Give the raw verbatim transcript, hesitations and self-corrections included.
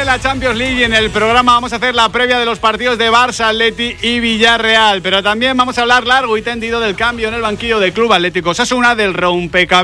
la Champions League y en el programa vamos a hacer la previa de los partidos de Barça, Atleti y Villarreal. Pero también vamos a hablar largo y tendido del cambio en el banquillo del Club Atlético Osasuna, del rompecabezas